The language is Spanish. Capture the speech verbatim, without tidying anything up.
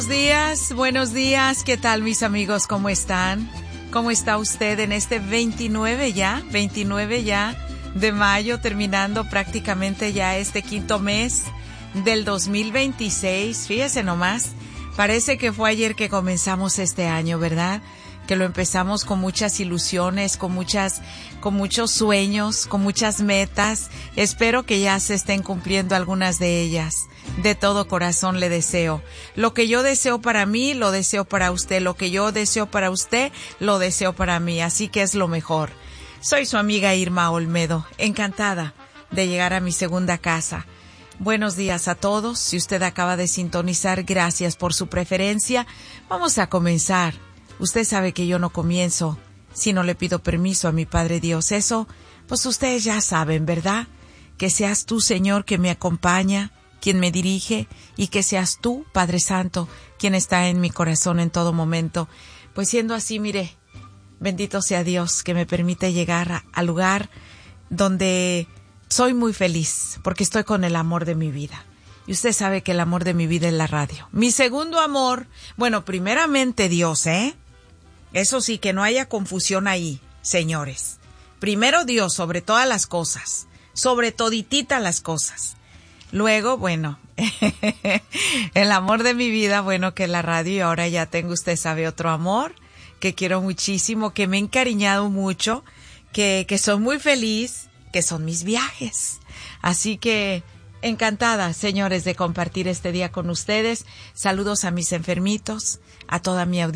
Buenos días, buenos días, ¿qué tal mis amigos? ¿Cómo están? ¿Cómo está usted en este veintinueve ya? veintinueve ya de mayo, terminando prácticamente ya este quinto mes del dos mil veintiséis. Fíjese nomás, parece que fue ayer que comenzamos este año, ¿verdad? Que lo empezamos con muchas ilusiones, con muchas, con muchos sueños, con muchas metas. Espero que ya se estén cumpliendo algunas de ellas. De todo corazón le deseo. Lo que yo deseo para mí, lo deseo para usted. Lo que yo deseo para usted, lo deseo para mí. Así que es lo mejor. Soy su amiga Irma Olmedo, encantada de llegar a mi segunda casa. Buenos días a todos. Si usted acaba de sintonizar, gracias por su preferencia. Vamos a comenzar. Usted sabe que yo no comienzo si no le pido permiso a mi Padre Dios. Eso, pues ustedes ya saben, ¿verdad? Que seas tú, Señor, que me acompaña, quien me dirige, y que seas tú, Padre Santo, quien está en mi corazón en todo momento. Pues siendo así, mire, bendito sea Dios que me permite llegar a, al lugar donde soy muy feliz, porque estoy con el amor de mi vida. Y usted sabe que el amor de mi vida es la radio. Mi segundo amor, bueno, primeramente Dios, ¿eh? Eso sí, que no haya confusión ahí, señores. Primero Dios sobre todas las cosas, sobre toditita las cosas. Luego, bueno, el amor de mi vida, bueno, que es la radio, y ahora ya tengo, usted sabe, otro amor que quiero muchísimo, que me he encariñado mucho, que, que soy muy feliz, que son mis viajes. Así que encantada, señores, de compartir este día con ustedes. Saludos a mis enfermitos, a toda mi audiencia.